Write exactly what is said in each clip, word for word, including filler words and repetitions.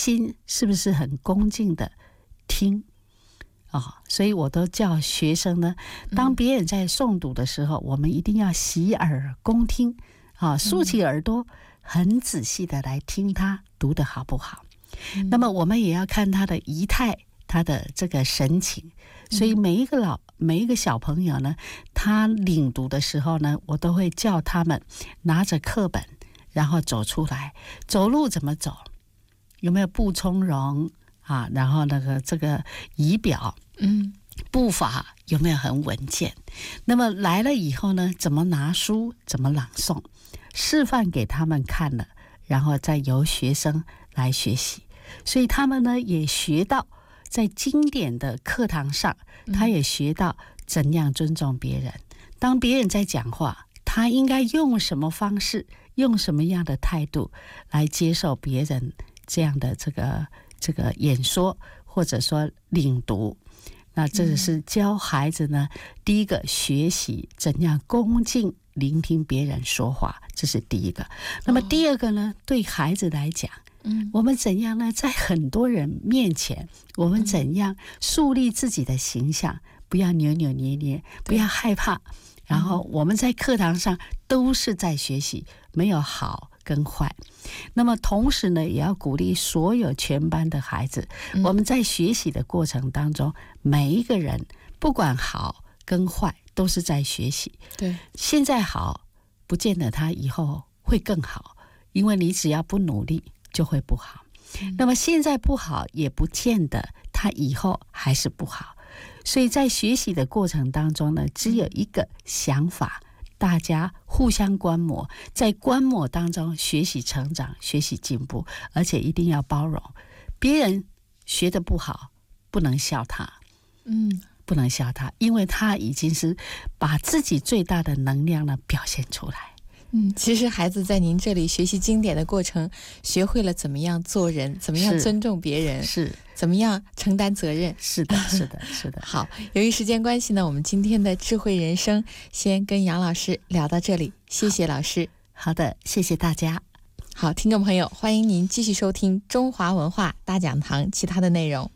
心是不是很恭敬的听哦，所以我都叫学生呢，当别人在诵读的时候，嗯、我们一定要洗耳恭听啊，竖起耳朵，很仔细的来听他读的好不好。嗯、那么我们也要看他的仪态，他的这个神情。所以每一个老每一个小朋友呢，他领读的时候呢，我都会叫他们拿着课本，然后走出来。走路怎么走？有没有步从容啊？然后那个这个仪表，嗯，步伐有没有很稳健？那么来了以后呢，怎么拿书，怎么朗诵，示范给他们看了，然后再由学生来学习。所以他们呢也学到。在经典的课堂上，他也学到怎样尊重别人。当别人在讲话，他应该用什么方式，用什么样的态度来接受别人这样的这个这个演说，或者说领读。那这是教孩子呢，第一个学习怎样恭敬聆听别人说话，这是第一个。那么第二个呢，对孩子来讲，我们怎样呢？在很多人面前，我们怎样树立自己的形象？不要扭扭捏捏，不要害怕。然后我们在课堂上都是在学习，没有好跟坏。那么同时呢，也要鼓励所有全班的孩子，我们在学习的过程当中，每一个人不管好跟坏，都是在学习。对，现在好，不见得他以后会更好，因为你只要不努力。就会不好，那么现在不好也不见得他以后还是不好，所以在学习的过程当中呢，只有一个想法，大家互相观摩，在观摩当中学习成长，学习进步，而且一定要包容。别人学得不好，不能笑他，嗯，不能笑他，因为他已经是把自己最大的能量呢表现出来。 嗯，其实孩子在您这里学习经典的过程，学会了怎么样做人，怎么样尊重别人，是怎么样承担责任。 是的，是的，是的。 好，由于时间关系呢，我们今天的智慧人生先跟杨老师聊到这里，谢谢老师。 好的，谢谢大家。 好，听众朋友，欢迎您继续收听中华文化大讲堂其他的内容。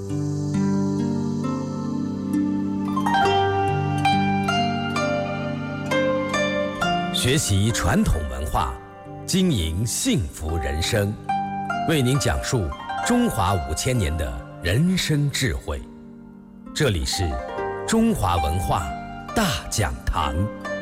学习传统文化，经营幸福人生，为您讲述中华五千年的人生智慧。这里是中华文化大讲堂。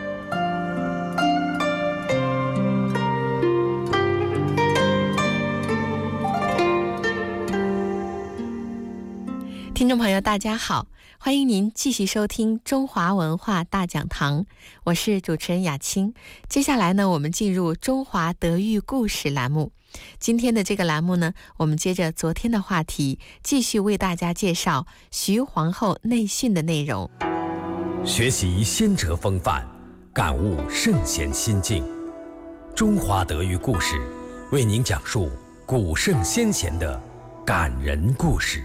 听众朋友大家好，欢迎您继续收听中华文化大讲堂，我是主持人雅青。接下来呢，我们进入中华德育故事栏目。今天的这个栏目呢，我们接着昨天的话题，继续为大家介绍徐皇后内训的内容。 学习先哲风范，感悟圣贤心境。中华德育故事为您讲述古圣先贤的感人故事。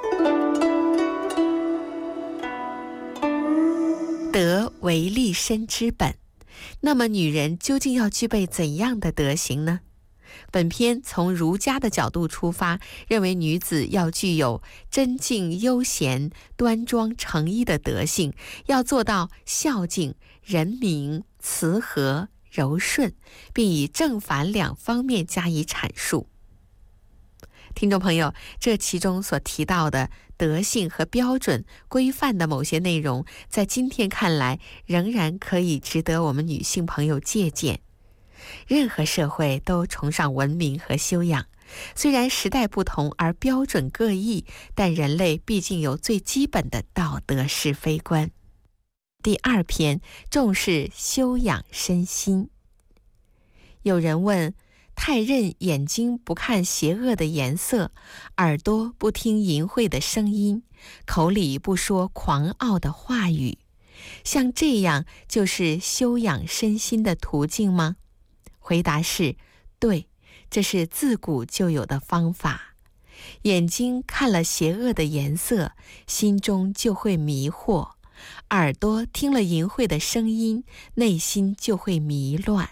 德为立身之本，那么女人究竟要具备怎样的德行呢？本篇从儒家的角度出发，认为女子要具有贞静悠闲、端庄诚意的德性，要做到孝敬、仁明、慈和、柔顺，并以正反两方面加以阐述。听众朋友，这其中所提到的德性和标准规范的某些内容，在今天看来仍然可以值得我们女性朋友借鉴。任何社会都崇尚文明和修养，虽然时代不同而标准各异，但人类毕竟有最基本的道德是非观。第二篇重视修养身心。有人问，太任眼睛不看邪恶的颜色，耳朵不听淫秽的声音，口里不说狂傲的话语，像这样就是修养身心的途径吗？回答是对，这是自古就有的方法。眼睛看了邪恶的颜色，心中就会迷惑；耳朵听了淫秽的声音，内心就会迷乱。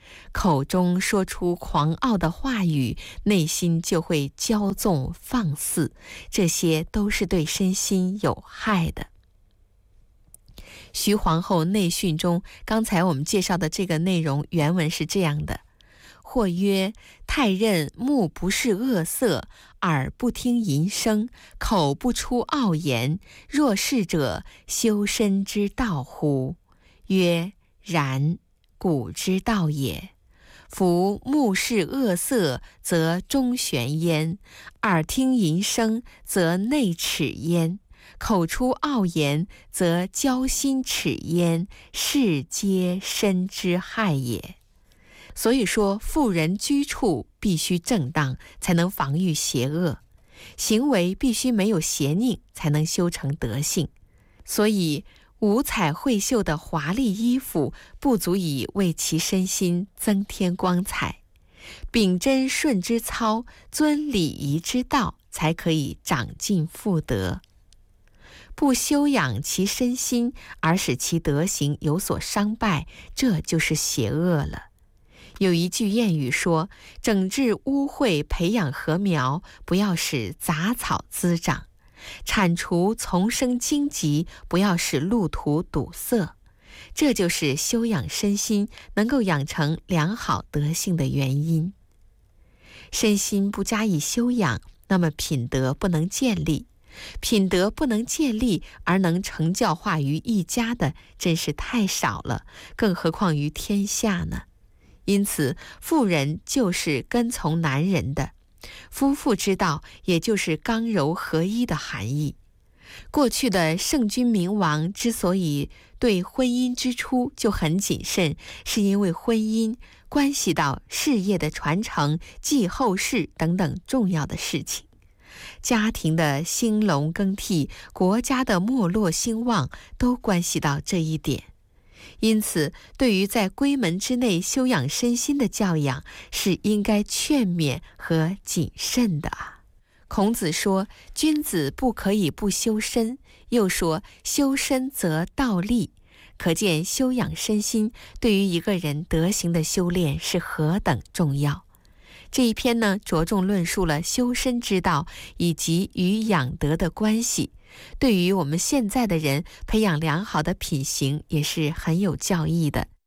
口中说出狂傲的话语，内心就会骄纵放肆，这些都是对身心有害的。徐皇后内训中，刚才我们介绍的这个内容原文是这样的：或曰，太任目不视恶色，耳不听淫声，口不出傲言，若是者，修身之道乎？曰，然，古之道也。夫目视恶色，则中玄焉；耳听淫声，则内耻焉；口出傲言，则骄心耻焉，是皆身之害也。所以说，妇人居处必须正当，才能防御邪恶；行为必须没有邪佞，才能修成德性。所以五彩绘绣的华丽衣服不足以为其身心增添光彩，秉真顺之操，遵礼仪之道，才可以长进复德。不修养其身心，而使其德行有所伤败，这就是邪恶了。有一句谚语说，整治污秽，培养禾苗，不要使杂草滋长；铲除丛生荆棘，不要使路途堵塞。这就是修养身心，能够养成良好德性的原因。身心不加以修养，那么品德不能建立；品德不能建立而能成教化于一家的，真是太少了，更何况于天下呢？因此，妇人就是跟从男人的，夫妇之道也就是刚柔合一的含义。过去的圣君明王之所以对婚姻之初就很谨慎，是因为婚姻关系到事业的传承、继后世等等重要的事情。家庭的兴隆更替，国家的没落兴旺，都关系到这一点。因此，对于在闺门之内修养身心的教养，是应该劝勉和谨慎的啊。孔子说，君子不可以不修身，又说修身则道立，可见修养身心对于一个人德行的修炼是何等重要。这一篇呢，着重论述了修身之道以及与养德的关系，对于我们现在的人培养良好的品行也是很有教益的。